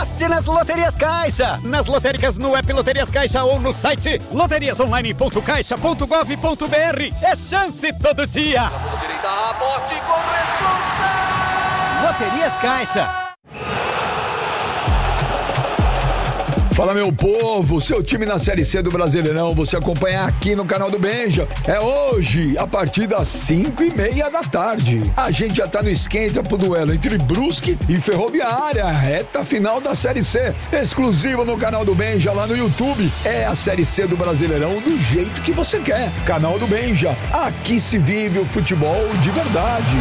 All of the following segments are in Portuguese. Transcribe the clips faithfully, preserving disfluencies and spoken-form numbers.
Aposte nas Loterias Caixa, nas lotéricas no app Loterias Caixa ou no site loterias online ponto caixa ponto gov ponto br. É chance todo dia. Aposte com responsa. Loterias Caixa. Fala, meu povo, seu time na Série C do Brasileirão, você acompanha aqui no canal do Benja. É hoje, a partir das cinco e meia da tarde. A gente já tá no esquenta pro duelo entre Brusque e Ferroviária, reta final da Série C, exclusivo no canal do Benja lá no YouTube. É a Série C do Brasileirão do jeito que você quer. Canal do Benja, aqui se vive o futebol de verdade.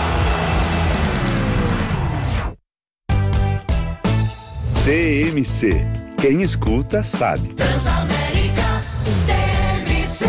T M C. Quem escuta sabe. Transamérica T M C.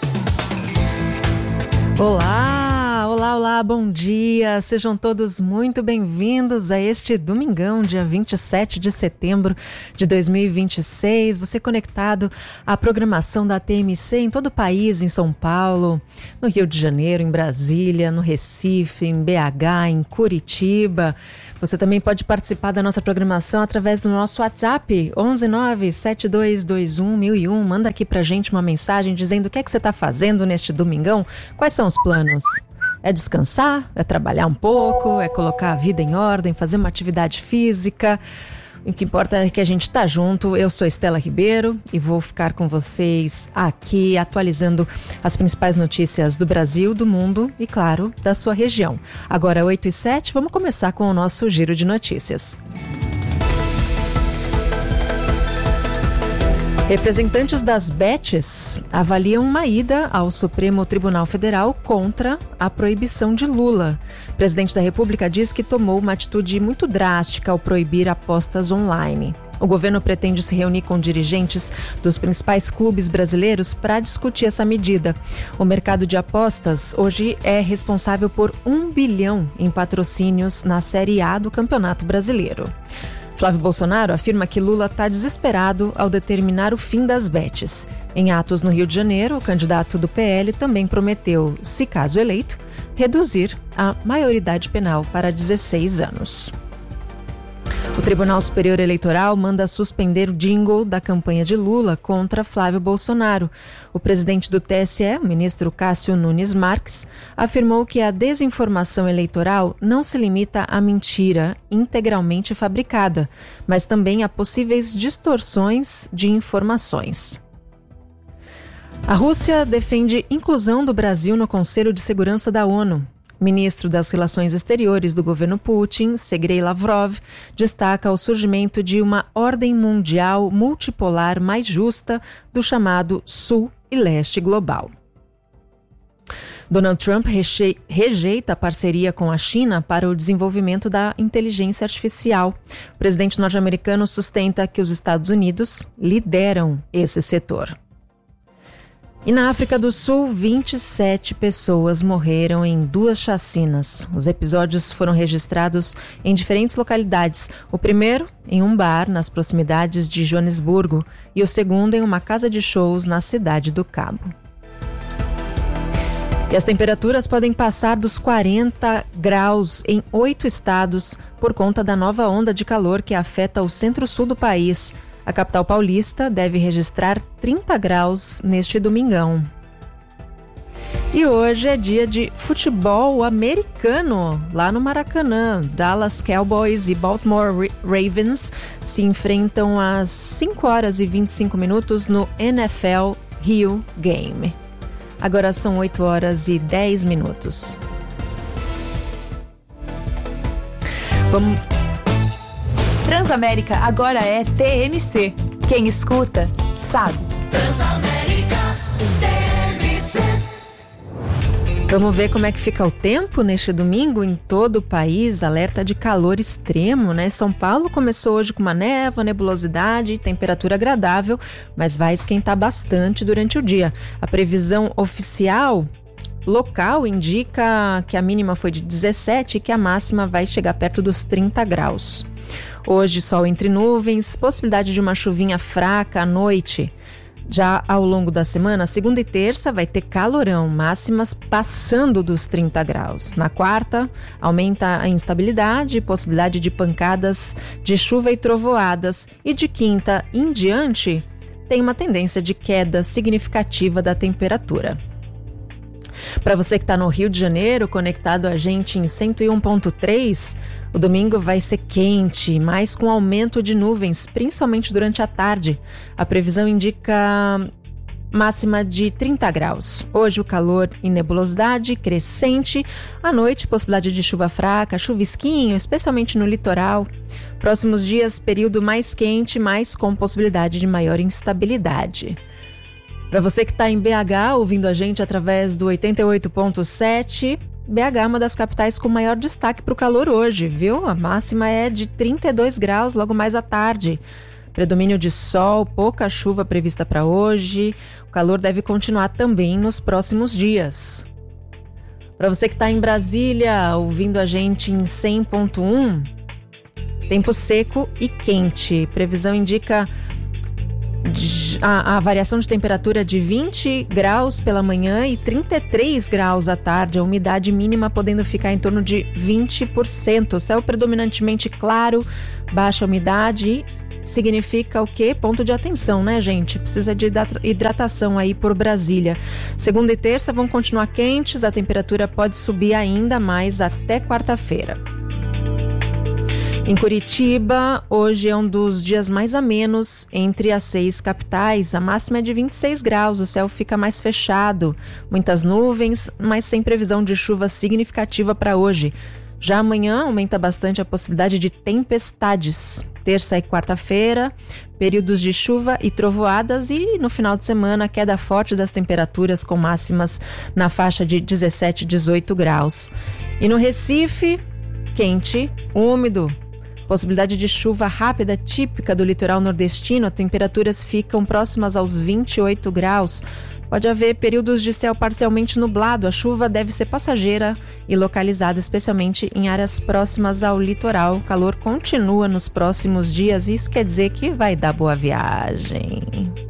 Olá, olá, olá, bom dia. Sejam todos muito bem-vindos a este domingão, dia vinte e sete de setembro de dois mil e vinte e seis. Você conectado à programação da T M C em todo o país, em São Paulo, no Rio de Janeiro, em Brasília, no Recife, em B H, em Curitiba. Você também pode participar da nossa programação através do nosso WhatsApp, onze nove sete dois dois um mil e um. Manda aqui pra gente uma mensagem dizendo o que é que você está fazendo neste domingão, quais são os planos. É descansar? É trabalhar um pouco? É colocar a vida em ordem? Fazer uma atividade física? O que importa é que a gente está junto. Eu sou Estela Ribeiro e vou ficar com vocês aqui atualizando as principais notícias do Brasil, do mundo e, claro, da sua região. Agora, oito e sete, vamos começar com o nosso giro de notícias. Representantes das bets avaliam uma ida ao Supremo Tribunal Federal contra a proibição de Lula. O presidente da República diz que tomou uma atitude muito drástica ao proibir apostas online. O governo pretende se reunir com dirigentes dos principais clubes brasileiros para discutir essa medida. O mercado de apostas hoje é responsável por um bilhão em patrocínios na Série A do Campeonato Brasileiro. Flávio Bolsonaro afirma que Lula está desesperado ao determinar o fim das bets. Em atos no Rio de Janeiro, o candidato do P L também prometeu, se caso eleito, reduzir a maioridade penal para dezesseis anos. O Tribunal Superior Eleitoral manda suspender o jingle da campanha de Lula contra Flávio Bolsonaro. O presidente do T S E, o ministro Cássio Nunes Marques, afirmou que a desinformação eleitoral não se limita à mentira integralmente fabricada, mas também a possíveis distorções de informações. A Rússia defende inclusão do Brasil no Conselho de Segurança da ONU. Ministro das Relações Exteriores do governo Putin, Sergei Lavrov, destaca o surgimento de uma ordem mundial multipolar mais justa do chamado Sul e Leste global. Donald Trump rejeita a parceria com a China para o desenvolvimento da inteligência artificial. O presidente norte-americano sustenta que os Estados Unidos lideram esse setor. E na África do Sul, vinte e sete pessoas morreram em duas chacinas. Os episódios foram registrados em diferentes localidades. O primeiro em um bar nas proximidades de Joanesburgo e o segundo em uma casa de shows na cidade do Cabo. E as temperaturas podem passar dos quarenta graus em oito estados por conta da nova onda de calor que afeta o centro-sul do país. A capital paulista deve registrar trinta graus neste domingão. E hoje é dia de futebol americano, lá no Maracanã. Dallas Cowboys e Baltimore Ravens se enfrentam às cinco horas e vinte e cinco minutos no N F L Rio Game. Agora são oito horas e dez minutos. Vamos... Transamérica agora é T M C. Quem escuta, sabe. Transamérica T M C. Vamos ver como é que fica o tempo neste domingo em todo o país. Alerta de calor extremo, né? São Paulo começou hoje com uma névoa, nebulosidade, temperatura agradável, mas vai esquentar bastante durante o dia. A previsão oficial local indica que a mínima foi de dezessete e que a máxima vai chegar perto dos trinta graus. Hoje, sol entre nuvens, possibilidade de uma chuvinha fraca à noite. Já ao longo da semana, segunda e terça, vai ter calorão, máximas passando dos trinta graus. Na quarta, aumenta a instabilidade e possibilidade de pancadas de chuva e trovoadas. E de quinta em diante, tem uma tendência de queda significativa da temperatura. Para você que está no Rio de Janeiro, conectado a gente em cento e um ponto três, o domingo vai ser quente, mas com aumento de nuvens, principalmente durante a tarde. A previsão indica máxima de trinta graus. Hoje o calor e nebulosidade crescente. À noite, possibilidade de chuva fraca, chuvisquinho, especialmente no litoral. Próximos dias, período mais quente, mas com possibilidade de maior instabilidade. Para você que está em B H, ouvindo a gente através do oitenta e oito ponto sete, B H é uma das capitais com maior destaque para o calor hoje, viu? A máxima é de trinta e dois graus logo mais à tarde. Predomínio de sol, pouca chuva prevista para hoje. O calor deve continuar também nos próximos dias. Para você que está em Brasília, ouvindo a gente em cem ponto um, tempo seco e quente. Previsão indica A, a variação de temperatura de vinte graus pela manhã e trinta e três graus à tarde, a umidade mínima podendo ficar em torno de vinte por cento. Céu predominantemente claro, baixa umidade, significa o quê? Ponto de atenção, né, gente? Precisa de hidratação aí por Brasília. Segunda e terça vão continuar quentes, a temperatura pode subir ainda mais até quarta-feira. Em Curitiba, hoje é um dos dias mais amenos entre as seis capitais. A máxima é de vinte e seis graus, o céu fica mais fechado. Muitas nuvens, mas sem previsão de chuva significativa para hoje. Já amanhã aumenta bastante a possibilidade de tempestades. Terça e quarta-feira, períodos de chuva e trovoadas e no final de semana queda forte das temperaturas com máximas na faixa de dezessete, dezoito graus. E no Recife, quente, úmido. Possibilidade de chuva rápida típica do litoral nordestino, temperaturas ficam próximas aos vinte e oito graus. Pode haver períodos de céu parcialmente nublado, a chuva deve ser passageira e localizada especialmente em áreas próximas ao litoral. O calor continua nos próximos dias e isso quer dizer que vai dar boa viagem.